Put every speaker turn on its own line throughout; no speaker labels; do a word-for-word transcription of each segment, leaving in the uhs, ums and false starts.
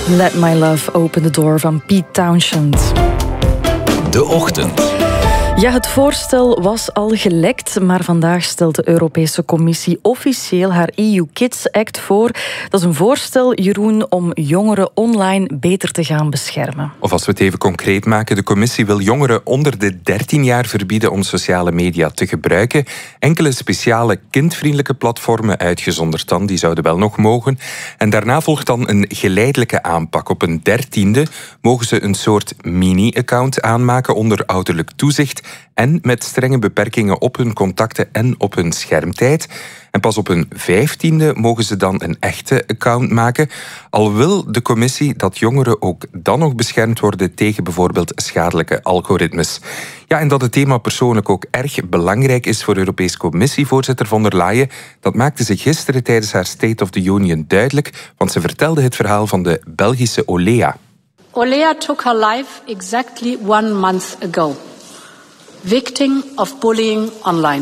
Let My Love Open the Door van Pete Townshend.
De Ochtend.
Ja, het voorstel was al gelekt, maar vandaag stelt de Europese Commissie officieel haar E U Kids Act voor. Dat is een voorstel, Jeroen, om jongeren online beter te gaan beschermen.
Of als we het even concreet maken, de Commissie wil jongeren onder de dertien jaar verbieden om sociale media te gebruiken. Enkele speciale kindvriendelijke platformen, uitgezonderd dan, die zouden wel nog mogen. En daarna volgt dan een geleidelijke aanpak. Op een dertiende mogen ze een soort mini-account aanmaken onder ouderlijk toezicht en met strenge beperkingen op hun contacten en op hun schermtijd. En pas op hun vijftiende mogen ze dan een echte account maken. Al wil de commissie dat jongeren ook dan nog beschermd worden tegen bijvoorbeeld schadelijke algoritmes. Ja, en dat het thema persoonlijk ook erg belangrijk is voor Europese Commissievoorzitter von der Leyen, dat maakte ze gisteren tijdens haar State of the Union duidelijk, want ze vertelde het verhaal van de Belgische Olea.
Olea took her life exactly one month ago. Victim of bullying online.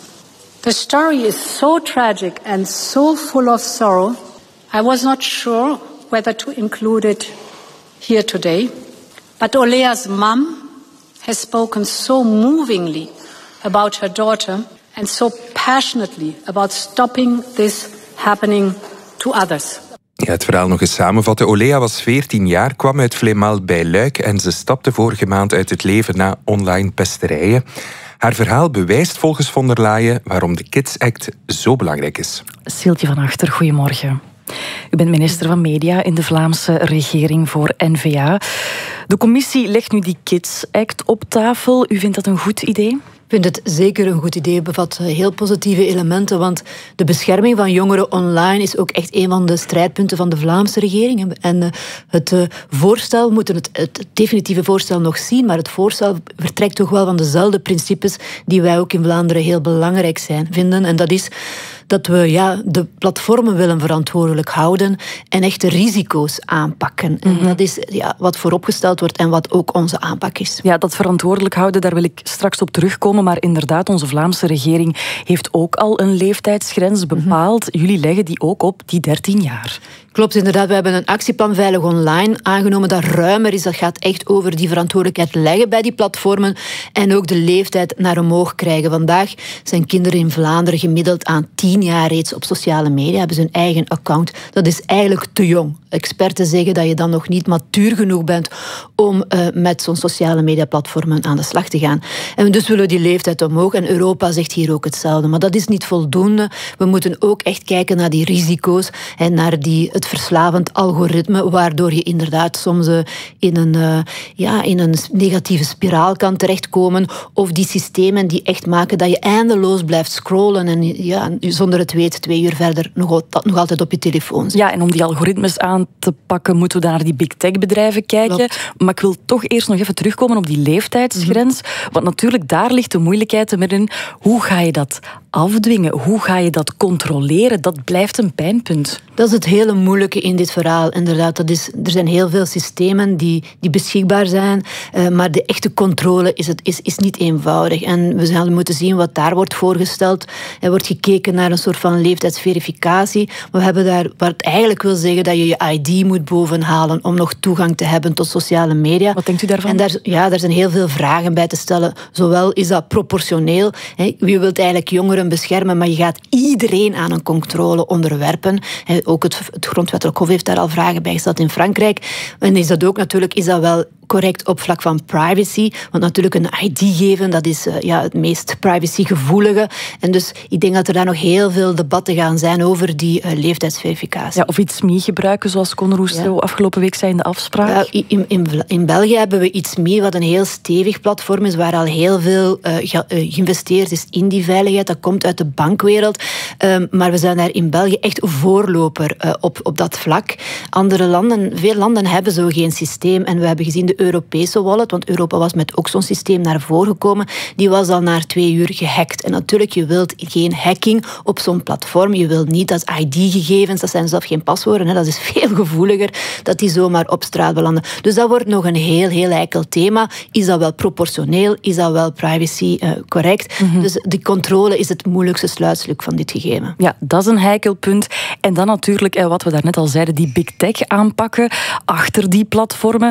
The story is so tragic and so full of sorrow, I was not sure whether to include it here today. But Olea's mum has spoken so movingly about her daughter and so passionately about stopping this happening to others.
Ja, het verhaal nog eens samenvatten. Olea was veertien jaar, kwam uit Vlemal bij Luik en ze stapte vorige maand uit het leven na online pesterijen. Haar verhaal bewijst volgens von der Leyen waarom de Kids Act zo belangrijk is.
Siltje van Achter, goedemorgen. U bent minister van Media in de Vlaamse regering voor N V A. De commissie legt nu die Kids Act op tafel. U vindt dat een goed idee?
Ik vind het zeker een goed idee. Het bevat heel positieve elementen, want de bescherming van jongeren online is ook echt een van de strijdpunten van de Vlaamse regering. En het voorstel, we moeten het, het definitieve voorstel nog zien, maar het voorstel vertrekt toch wel van dezelfde principes die wij ook in Vlaanderen heel belangrijk zijn, vinden. En dat is dat we ja, de platformen willen verantwoordelijk houden en echt de risico's aanpakken. Mm-hmm. En dat is ja, wat vooropgesteld wordt en wat ook onze aanpak is.
Ja, dat verantwoordelijk houden, daar wil ik straks op terugkomen. Maar inderdaad, onze Vlaamse regering heeft ook al een leeftijdsgrens bepaald. Mm-hmm. Jullie leggen die ook op, die dertien jaar.
Klopt, inderdaad. We hebben een actieplan Veilig Online aangenomen dat ruimer is. Dat gaat echt over die verantwoordelijkheid leggen bij die platformen en ook de leeftijd naar omhoog krijgen. Vandaag zijn kinderen in Vlaanderen gemiddeld aan tien jaar reeds op sociale media, hebben ze hun eigen account. Dat is eigenlijk te jong. Experten zeggen dat je dan nog niet matuur genoeg bent om uh, met zo'n sociale mediaplatformen aan de slag te gaan. En dus willen we die leeftijd omhoog. En Europa zegt hier ook hetzelfde. Maar dat is niet voldoende. We moeten ook echt kijken naar die risico's en naar die, het verslavend algoritme, waardoor je inderdaad soms uh, in, een, uh, ja, in een negatieve spiraal kan terechtkomen. Of die systemen die echt maken dat je eindeloos blijft scrollen en ja, zonder het weet twee uur verder nog, nog altijd op je telefoon zit.
Ja, en om die algoritmes aan te pakken, moeten we dan naar die big tech bedrijven kijken. Klopt. Maar ik wil toch eerst nog even terugkomen op die leeftijdsgrens. Mm-hmm. Want natuurlijk, daar ligt de moeilijkheid in. Hoe ga je dat afdwingen? Hoe ga je dat controleren? Dat blijft een pijnpunt.
Dat is het hele moeilijke in dit verhaal. Inderdaad, dat is, er zijn heel veel systemen die, die beschikbaar zijn, uh, maar de echte controle is, het, is, is niet eenvoudig. En we zullen moeten zien wat daar wordt voorgesteld. Er wordt gekeken naar een soort van leeftijdsverificatie. We hebben daar, wat het eigenlijk wil zeggen dat je je I D moet bovenhalen om nog toegang te hebben tot sociale media.
Wat denkt u daarvan?
En daar, ja, daar zijn heel veel vragen bij te stellen. Zowel is dat proportioneel. Hè, je wilt eigenlijk jongeren beschermen, maar je gaat iedereen aan een controle onderwerpen. Hè, ook het, het Grondwettelijk Hof heeft daar al vragen bij gesteld in Frankrijk. En is dat ook natuurlijk, is dat wel correct op vlak van privacy. Want natuurlijk een I D geven, dat is uh, ja, het meest privacygevoelige. En dus ik denk dat er daar nog heel veel debatten gaan zijn over die uh, leeftijdsverificatie.
Ja, of iets M I gebruiken, zoals Con Rousseau ja. afgelopen week zei in de afspraak.
Uh, in, in, in België hebben we iets M I, wat een heel stevig platform is, waar al heel veel uh, ge, uh, geïnvesteerd is in die veiligheid. Dat komt uit de bankwereld. Um, maar we zijn daar in België echt voorloper uh, op, op dat vlak. Andere landen, veel landen hebben zo geen systeem. En we hebben gezien, de de Europese wallet, want Europa was met ook zo'n systeem naar voren gekomen, die was al na twee uur gehackt. En natuurlijk, je wilt geen hacking op zo'n platform. Je wilt niet dat I D-gegevens, dat zijn zelf geen paswoorden, hè, dat is veel gevoeliger, dat die zomaar op straat belanden. Dus dat wordt nog een heel, heel heikel thema. Is dat wel proportioneel? Is dat wel privacy uh, correct? Mm-hmm. Dus die controle is het moeilijkste sluitstuk van dit gegeven.
Ja, dat is een heikel punt. En dan natuurlijk, wat we daarnet al zeiden, die big tech aanpakken achter die platformen.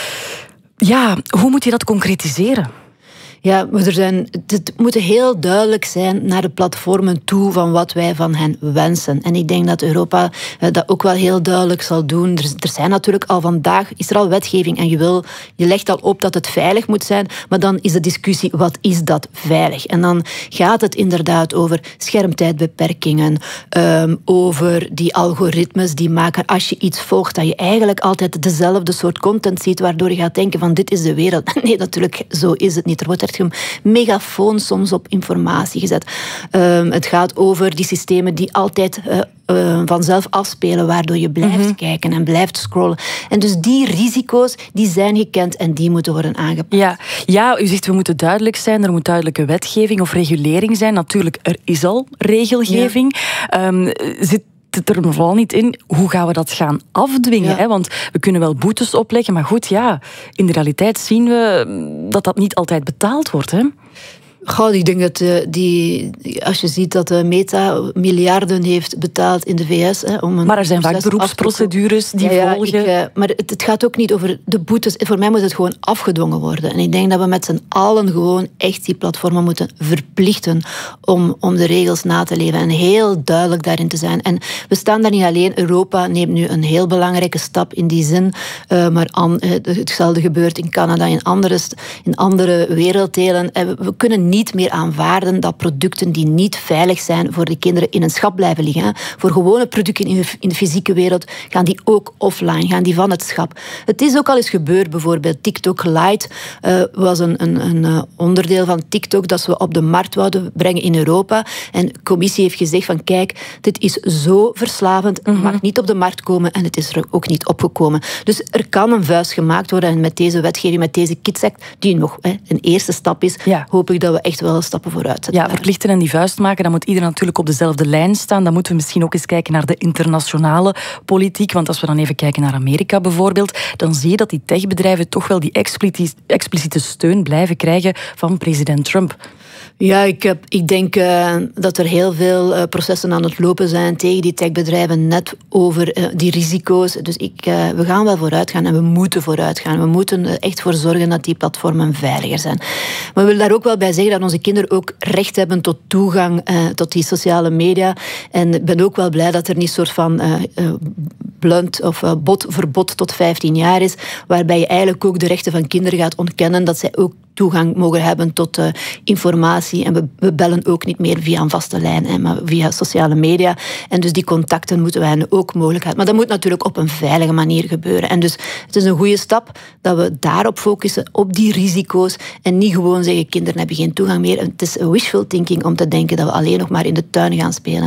Ja, hoe moet je dat concretiseren?
Ja, er zijn, het moet heel duidelijk zijn naar de platformen toe van wat wij van hen wensen. En ik denk dat Europa uh, dat ook wel heel duidelijk zal doen. Er, er zijn natuurlijk al vandaag, is er al wetgeving en je, wil, je legt al op dat het veilig moet zijn, maar dan is de discussie, wat is dat veilig? En dan gaat het inderdaad over schermtijdbeperkingen, um, over die algoritmes die maken, als je iets volgt, dat je eigenlijk altijd dezelfde soort content ziet, waardoor je gaat denken van dit is de wereld. Nee, natuurlijk, zo is het niet. Er wordt echt een megafoon soms op informatie gezet. Um, het gaat over die systemen die altijd uh, uh, vanzelf afspelen, waardoor je blijft mm-hmm. kijken en blijft scrollen. En dus die risico's, die zijn gekend en die moeten worden aangepakt.
Ja, ja, u zegt we moeten duidelijk zijn, er moet duidelijke wetgeving of regulering zijn. Natuurlijk, er is al regelgeving. Ja. Um, zit het er vooral niet in, hoe gaan we dat gaan afdwingen? Ja. Hè? Want we kunnen wel boetes opleggen, maar goed, ja, in de realiteit zien we dat dat niet altijd betaald wordt, hè?
Goh, ik denk dat uh, die, als je ziet dat uh, Meta miljarden heeft betaald in de V S. Hè, om een
maar er zijn vaak beroepsprocedures die
ja, ja,
volgen.
Ik, uh, maar het, het gaat ook niet over de boetes. Voor mij moet het gewoon afgedwongen worden. En ik denk dat we met z'n allen gewoon echt die platformen moeten verplichten om, om de regels na te leven. En heel duidelijk daarin te zijn. En we staan daar niet alleen. Europa neemt nu een heel belangrijke stap in die zin. Uh, maar an, uh, hetzelfde gebeurt in Canada, in andere, in andere werelddelen. Uh, we kunnen niet meer aanvaarden dat producten die niet veilig zijn voor de kinderen in een schap blijven liggen. Hè. Voor gewone producten in de, in de fysieke wereld gaan die ook offline, gaan die van het schap. Het is ook al eens gebeurd, bijvoorbeeld TikTok Lite uh, was een, een, een onderdeel van TikTok dat we op de markt wouden brengen in Europa. En de commissie heeft gezegd van kijk, dit is zo verslavend, het mm-hmm. mag niet op de markt komen en het is er ook niet opgekomen. Dus er kan een vuist gemaakt worden en met deze wetgeving, met deze Kids Act, die nog hè, een eerste stap is, ja. hoop ik dat we echt wel stappen vooruit zetten.
Ja, verplichten en die vuist maken, dan moet iedereen natuurlijk op dezelfde lijn staan. Dan moeten we misschien ook eens kijken naar de internationale politiek. Want als we dan even kijken naar Amerika bijvoorbeeld, dan zie je dat die techbedrijven toch wel die expliciete steun blijven krijgen van president Trump.
Ja, ik, heb, ik denk uh, dat er heel veel uh, processen aan het lopen zijn tegen die techbedrijven, net over uh, die risico's. Dus ik, uh, we gaan wel vooruit gaan en we moeten vooruit gaan. We moeten er echt voor zorgen dat die platformen veiliger zijn. Maar we willen daar ook wel bij zeggen dat onze kinderen ook recht hebben tot toegang uh, tot die sociale media. En ik ben ook wel blij dat er niet een soort van uh, uh, blunt of uh, bot, verbod tot vijftien jaar is, waarbij je eigenlijk ook de rechten van kinderen gaat ontkennen, dat zij ook toegang mogen hebben tot uh, informatie. En we, we bellen ook niet meer via een vaste lijn, hè, maar via sociale media. En dus die contacten moeten we hen ook mogelijk hebben. Maar dat moet natuurlijk op een veilige manier gebeuren. En dus het is een goede stap dat we daarop focussen, op die risico's. En niet gewoon zeggen, kinderen hebben geen toegang meer. Het is wishful thinking om te denken dat we alleen nog maar in de tuin gaan spelen.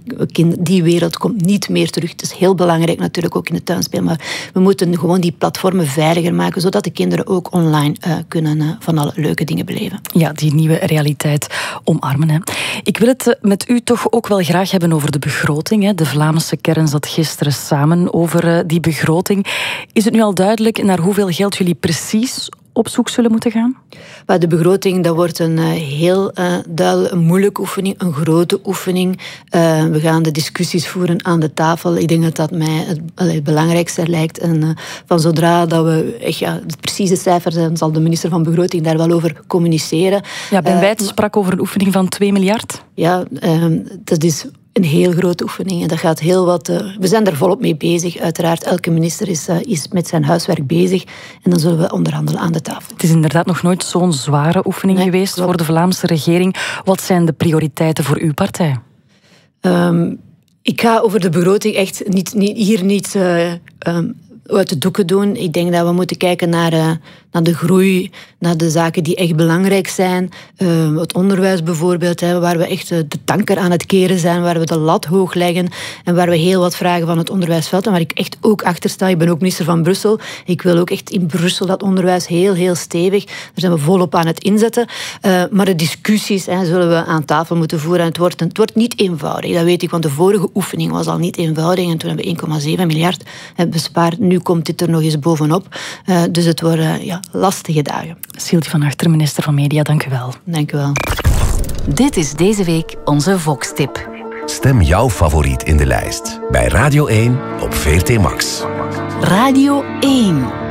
Die wereld komt niet meer terug. Het is heel belangrijk natuurlijk ook in de tuin spelen. Maar we moeten gewoon die platformen veiliger maken, zodat de kinderen ook online uh, kunnen uh, van alle leuke dingen beleven.
Ja, die nieuwe realiteit omarmen. Hè. Ik wil het met u toch ook wel graag hebben over de begroting. Hè. De Vlaamse kern zat gisteren samen over die begroting. Is het nu al duidelijk naar hoeveel geld jullie precies op zoek zullen moeten gaan?
Maar de begroting, dat wordt een uh, heel uh, duidelijk, een moeilijke oefening, een grote oefening. Uh, we gaan de discussies voeren aan de tafel. Ik denk dat dat mij het, het belangrijkste lijkt. En uh, van zodra dat we echt ja, de precieze cijfers zijn, zal de minister van Begroting daar wel over communiceren.
Ja, Ben Wijts uh, sprak over een oefening van twee miljard.
Ja, uh, dat is een heel grote oefening. En dat gaat heel wat. Uh, we zijn er volop mee bezig. Uiteraard, elke minister is, uh, is met zijn huiswerk bezig. En dan zullen we onderhandelen aan de tafel.
Het is inderdaad nog nooit zo'n zware oefening nee, geweest klopt. voor de Vlaamse regering. Wat zijn de prioriteiten voor uw partij?
Um, ik ga over de begroting echt niet, niet, hier niet uh, um, uit de doeken doen. Ik denk dat we moeten kijken naar, uh, naar de groei, naar de zaken die echt belangrijk zijn. Uh, het onderwijs bijvoorbeeld, hè, waar we echt uh, de tanker aan het keren zijn, waar we de lat hoog leggen en waar we heel wat vragen van het onderwijsveld en waar ik echt ook achter sta. Ik ben ook minister van Brussel. Ik wil ook echt in Brussel dat onderwijs heel, heel stevig. Daar zijn we volop aan het inzetten. Uh, maar de discussies hè, zullen we aan tafel moeten voeren. En het wordt, het wordt niet eenvoudig, dat weet ik, want de vorige oefening was al niet eenvoudig en toen hebben we één komma zeven miljard bespaard. Nu komt dit er nog eens bovenop. Uh, dus het worden ja, lastige dagen.
Sylvie van Achter, minister van Media, dank u wel.
Dank u wel.
Dit is deze week onze Vox-tip.
Stem jouw favoriet in de lijst bij Radio één op V R T Max.
Radio één.